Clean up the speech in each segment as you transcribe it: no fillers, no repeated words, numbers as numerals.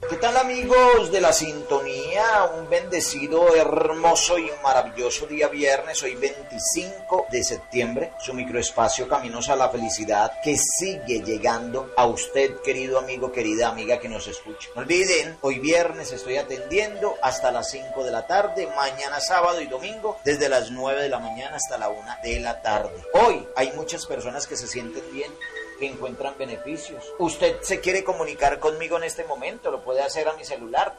¿Qué tal, amigos de la sintonía? Un bendecido, hermoso y maravilloso día viernes, hoy 25 de septiembre, su microespacio Caminos a la Felicidad que sigue llegando a usted, querido amigo, querida amiga que nos escucha. No olviden, hoy viernes estoy atendiendo hasta las 5 de la tarde, mañana sábado y domingo desde las 9 de la mañana hasta la 1 de la tarde. Hoy hay muchas personas que se sienten bien, que encuentran beneficios. Usted se quiere comunicar conmigo en este momento, lo puede hacer a mi celular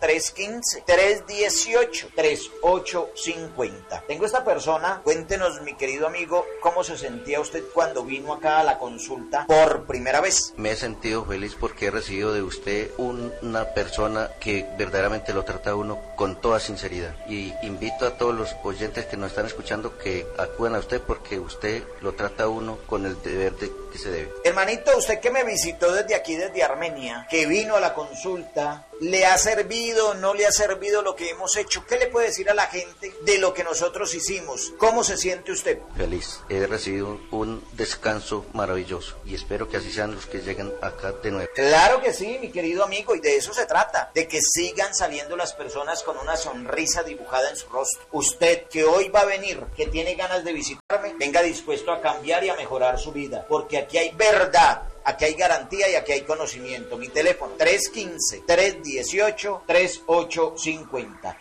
315-318-3850. Tengo esta persona, cuéntenos, mi querido amigo, ¿cómo se sentía usted cuando vino acá a la consulta por primera vez? Me he sentido feliz porque he recibido de usted una persona que verdaderamente lo trata a uno con toda sinceridad, y invito a todos los oyentes que nos están escuchando que acudan a usted porque usted lo trata a uno con el deber que se debe. Hermanito, usted que me visitó desde aquí, desde Armenia, que vino a la consulta, ¿le ha servido, no le ha servido lo que hemos hecho? ¿Qué le puede decir a la gente de lo que nosotros hicimos? ¿Cómo se siente usted? Feliz, he recibido un descanso maravilloso y espero que así sean los que lleguen acá de nuevo. Claro que sí, mi querido amigo, y de eso se trata, de que sigan saliendo las personas con una sonrisa dibujada en su rostro. Usted que hoy va a venir, que tiene ganas de visitarme, venga dispuesto a cambiar y a mejorar su vida, porque aquí hay verdad, aquí hay garantía y aquí hay conocimiento. Mi teléfono 315-318-3850.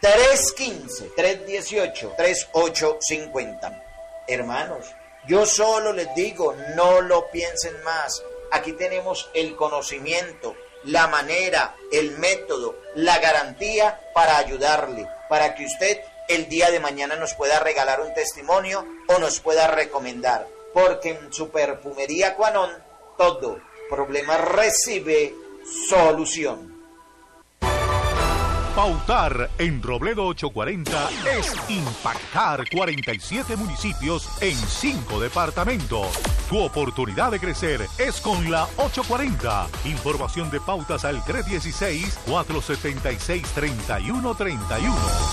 315-318-3850. Hermanos, yo solo les digo, no lo piensen más. Aquí tenemos el conocimiento, la manera, el método, la garantía para ayudarle, para que usted el día de mañana nos pueda regalar un testimonio o nos pueda recomendar. Porque en su perfumería Quanon, todo problema recibe solución. Pautar en Robledo 840 es impactar 47 municipios en 5 departamentos. Tu oportunidad de crecer es con la 840. Información de pautas al 316-476-3131.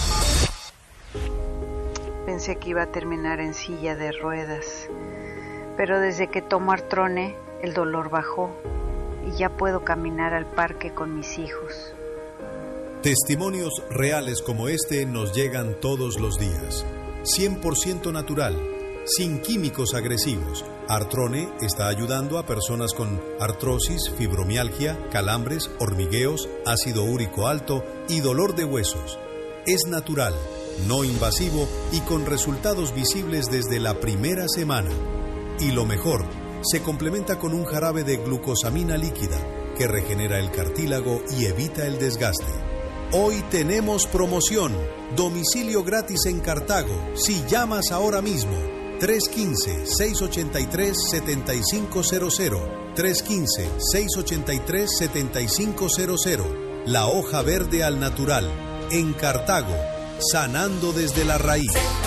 Pensé que iba a terminar en silla de ruedas, pero desde que tomo Artrone, el dolor bajó y ya puedo caminar al parque con mis hijos. Testimonios reales como este nos llegan todos los días. 100% natural, sin químicos agresivos. Artrone está ayudando a personas con artrosis, fibromialgia, calambres, hormigueos, ácido úrico alto y dolor de huesos. Es natural, no invasivo y con resultados visibles desde la primera semana. Y lo mejor, se complementa con un jarabe de glucosamina líquida que regenera el cartílago y evita el desgaste. Hoy tenemos promoción, domicilio gratis en Cartago, si llamas ahora mismo, 315-683-7500, 315-683-7500, la hoja verde al natural, en Cartago, sanando desde la raíz.